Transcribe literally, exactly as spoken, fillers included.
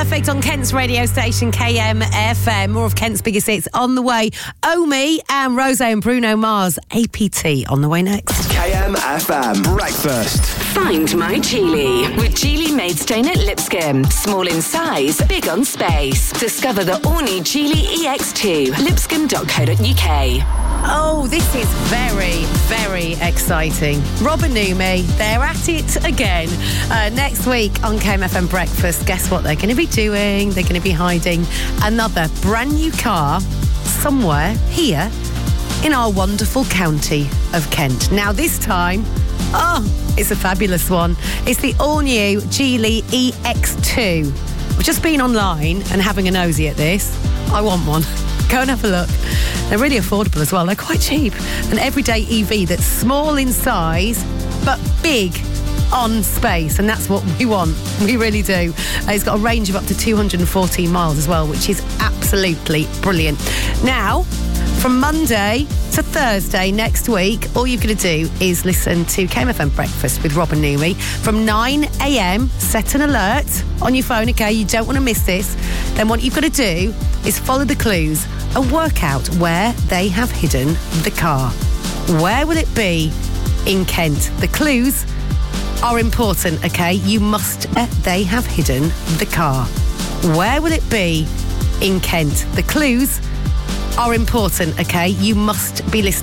Perfect on Kent's radio station K M F M. More of Kent's biggest hits on the way. Omi and Rose and Bruno Mars. A P T on the way next. K M F M Breakfast. Find my Geely with Geely Maidstone at Lipscomb. Small in size, big on space. Discover the all-new Geely E X two. lipscomb dot co dot uk. Oh, this is very, very exciting. Rob and Numi, they're at it again. Uh, next week on K M F M Breakfast, guess what they're going to be doing? They're going to be hiding another brand new car somewhere here in our wonderful county of Kent. Now, this time, oh, it's a fabulous one. It's the all-new Geely E X two. I've just been online and having a nosy at this. I want one. Go and have a look. They're really affordable as well. They're quite cheap. An everyday E V that's small in size but big on space, and that's what we want. We really do. Uh, it's got a range of up to two hundred fourteen miles as well, which is absolutely brilliant. Now, from Monday to Thursday next week, all you've got to do is listen to K M F M Breakfast with Rob and Numi from nine a.m. Set an alert on your phone, okay? You don't want to miss this. Then what you've got to do is follow the clues and work out where they have hidden the car. Where will it be in Kent? The clues are important, okay? You must, uh, they have hidden the car. Where will it be in Kent? The clues are important, okay? You must be listening.